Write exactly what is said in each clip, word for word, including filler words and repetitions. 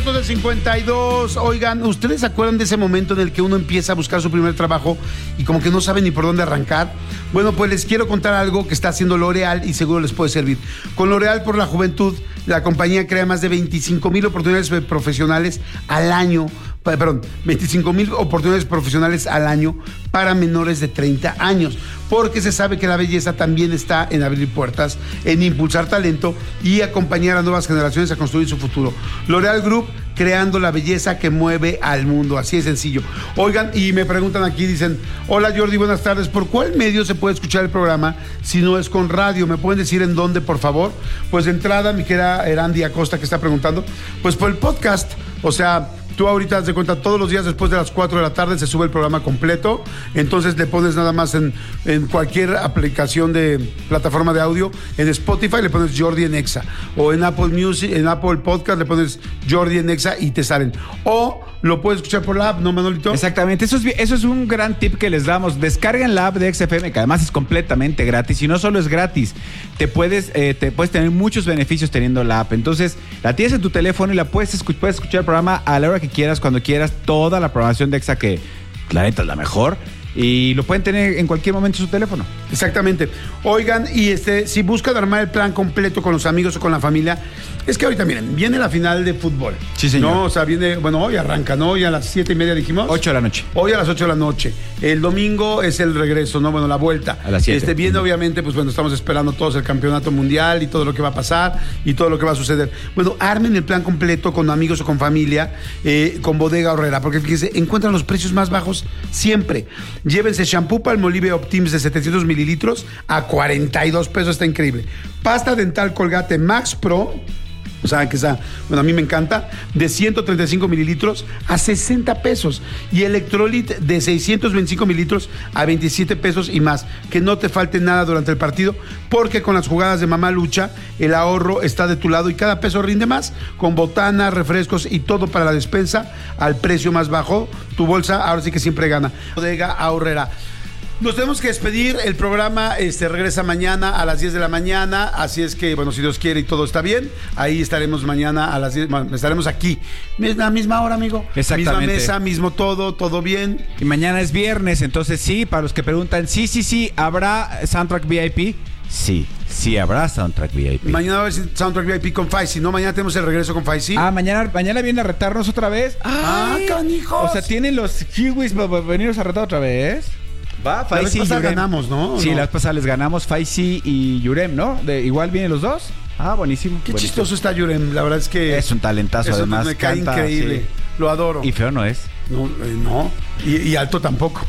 minutos de cincuenta y dos. Oigan, ¿ustedes se acuerdan de ese momento en el que uno empieza a buscar su primer trabajo y como que no sabe ni por dónde arrancar? Bueno, pues les quiero contar algo que está haciendo L'Oréal y seguro les puede servir. Con L'Oréal por la Juventud, la compañía crea más de veinticinco mil oportunidades profesionales al año. Perdón, veinticinco mil oportunidades profesionales al año para menores de treinta años, porque se sabe que la belleza también está en abrir puertas, en impulsar talento y acompañar a nuevas generaciones a construir su futuro. L'Oréal Group, creando la belleza que mueve al mundo, así de sencillo. Oigan, y me preguntan aquí, dicen, hola Jordi, buenas tardes, ¿por cuál medio se puede escuchar el programa si no es con radio? ¿Me pueden decir en dónde, por favor? Pues de entrada, mi querida Erandi Acosta, que está preguntando, pues por el podcast, o sea... Tú ahorita das de cuenta, todos los días después de las cuatro de la tarde se sube el programa completo, entonces le pones nada más en, en cualquier aplicación de plataforma de audio, en Spotify le pones Jordi en Exa, o en Apple Music, en Apple Podcast le pones Jordi en Exa y te salen. O lo puedes escuchar por la app, ¿no, Manolito? Exactamente, eso es, eso es un gran tip que les damos. Descarguen la app de X F M, que además es completamente gratis, y no solo es gratis, te puedes, eh, te puedes tener muchos beneficios teniendo la app. Entonces, la tienes en tu teléfono y la puedes, escu- puedes escuchar el programa a la hora que quieras, cuando quieras, toda la programación de Exa, que la neta es la mejor, y lo pueden tener en cualquier momento en su teléfono. Exactamente. Oigan, y este, si buscan armar el plan completo con los amigos o con la familia, es que ahorita, miren, viene la final de fútbol. Sí, señor. No, o sea, viene, bueno, hoy arranca, ¿no? Hoy a las siete y media dijimos. Ocho de la noche. Hoy a las ocho de la noche. El domingo es el regreso, ¿no? Bueno, la vuelta. A las siete. Este, viene, uh-huh. Obviamente, pues bueno, estamos esperando todos el campeonato mundial y todo lo que va a pasar y todo lo que va a suceder. Bueno, armen el plan completo con amigos o con familia, eh, con Bodega Aurrera, porque fíjense, encuentran los precios más bajos siempre. Llévense shampoo Palmolive Optims de setecientos mililitros a cuarenta y dos pesos, está increíble. Pasta dental Colgate Max Pro, o sea, que está, bueno, a mí me encanta, de ciento treinta y cinco mililitros a sesenta pesos. Y Electrolit de seiscientos veinticinco mililitros a veintisiete pesos y más. Que no te falte nada durante el partido, porque con las jugadas de Mamá Lucha, el ahorro está de tu lado y cada peso rinde más. Con botanas, refrescos y todo para la despensa al precio más bajo. Tu bolsa ahora sí que siempre gana. Bodega Aurrera. Nos tenemos que despedir, el programa este, regresa mañana a las diez de la mañana, así es que, bueno, si Dios quiere y todo está bien, ahí estaremos mañana a las diez, bueno, estaremos aquí, la misma hora, amigo. Exactamente. Misma mesa, mismo todo, todo bien. Y mañana es viernes, entonces sí, para los que preguntan, sí, sí, sí, ¿habrá Soundtrack V I P? Sí, sí habrá Soundtrack V I P. Mañana va a haber Soundtrack V I P con Faisy, ¿no? Mañana tenemos el regreso con Faisy. Ah, mañana, mañana viene a retarnos otra vez. ¡Ah, canijos! O sea, tienen los kiwis para venirnos a retar otra vez. Va, Faisy. La vez pasada ganamos, ¿no? Sí, ¿no? la vez pasada les ganamos Faisy y Yurem, ¿no? De, igual vienen los dos. Ah, buenísimo. Qué buenísimo. chistoso está Yurem, la verdad es que... Es un talentazo, eso además. Me cae canta, increíble, sí. Lo adoro. Y feo no es. No, eh, no. Y, y alto tampoco.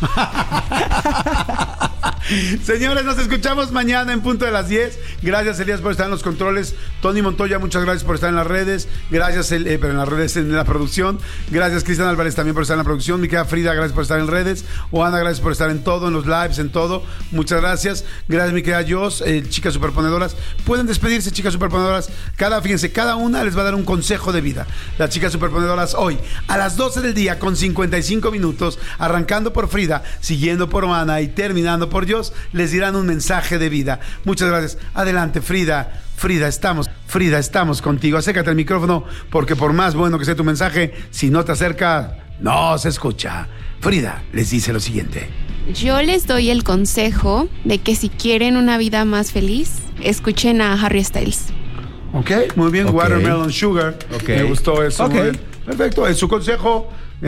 Señores, nos escuchamos mañana en punto de las diez. Gracias, Elías, por estar en los controles. Tony Montoya, muchas gracias por estar en las redes. Gracias, eh, pero en las redes, en la producción. Gracias, Cristian Álvarez, también por estar en la producción. Mi querida Frida, gracias por estar en redes. Oana, gracias por estar en todo, en los lives, en todo. Muchas gracias. Gracias, mi querida Jos, eh, chicas superponedoras. Pueden despedirse, chicas superponedoras. Cada, fíjense, cada una les va a dar un consejo de vida. Las chicas superponedoras hoy, a las doce del día, con cincuenta y cinco minutos, arrancando por Frida, siguiendo por Oana y terminando por Jos, les dirán un mensaje de vida. Muchas gracias. Adelante, Frida. Frida, estamos, Frida, estamos contigo. Acércate al micrófono, porque por más bueno que sea tu mensaje, si no te acercas, no se escucha. Frida les dice lo siguiente. Yo les doy el consejo de que si quieren una vida más feliz, escuchen a Harry Styles. Ok, muy bien. Okay. Watermelon Sugar. Okay. Me gustó eso. Okay. Perfecto, es su consejo.